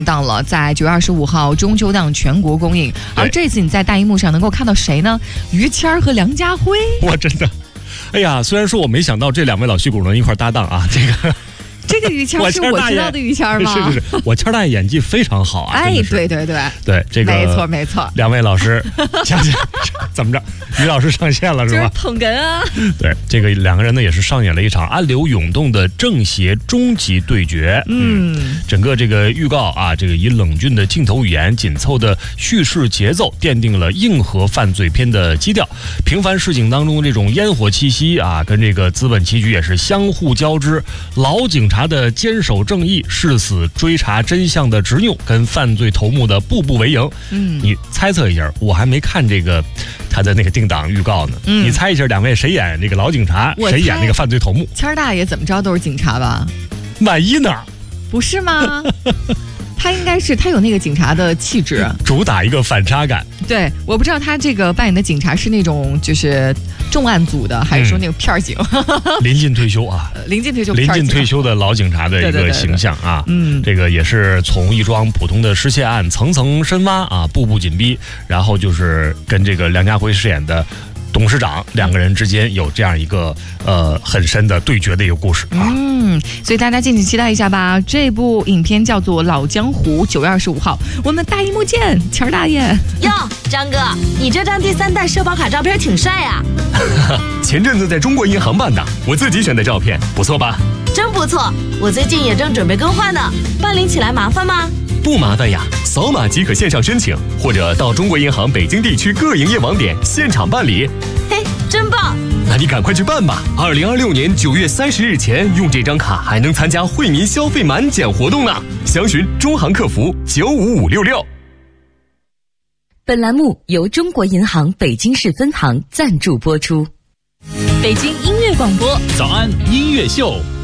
档了，在9月25号中秋档全国公映。而这次你在大荧幕上能够看到谁呢？于谦和梁家辉。 哇，真的，哎呀，虽然说我没想到这两位老戏骨能一块搭档啊， 这个于谦是我知道的于谦吗？ 是，我谦大爷演技非常好啊！ 哎，对， 这个没错。 两位老师，讲怎么着？于老师上线了是吧？ 捧哏啊！ 对，这个两个人呢也是上演了一场暗流涌动的正邪终极对决。整个这个预告啊，这个以冷峻的镜头语言、紧凑的叙事节奏，奠定了硬核犯罪片的基调。平凡市井当中这种烟火气息啊，跟这个资本棋局也是相互交织。老警察的坚守正义、誓死追查真相的执拗，跟犯罪头目的步步为营。你猜测一下，我还没看这个他的那个定档预告呢。你猜一下，两位谁演这个老警察，谁演那个犯罪头目？ 谦大爷怎么着都是警察吧？ 万一呢？ 不是吗？他应该是他有那个警察的气质， 主打一个反差感。 对，我不知道他这个扮演的警察是那种就是重案组的，还是说那个片儿警？ 临近退休啊， 临近退休的老警察的一个形象啊。这个也是从一桩普通的失窃案层层深挖啊，步步紧逼，然后就是跟这个梁家辉饰演的董事长两个人之间有这样一个很深的对决的一个故事啊。 所以大家敬请期待一下吧。这部影片叫做《老江湖》，9月25号，我们大荧幕见，谦大爷。 哟，张哥，你这张第3代社保卡照片挺帅啊！ 前阵子在中国银行办的，我自己选的照片，不错吧？ 真不错，我最近也正准备更换呢，办理起来麻烦吗？ 不麻烦呀，扫码即可线上申请，或者到中国银行北京地区各营业网点现场办理。 嘿，真棒！ 那你赶快去办吧！2026年9月30日前用这张卡还能参加惠民消费满减活动呢，详询中行客服95566。 本栏目由中国银行北京市分行赞助播出。 北京音乐广播早安音乐秀。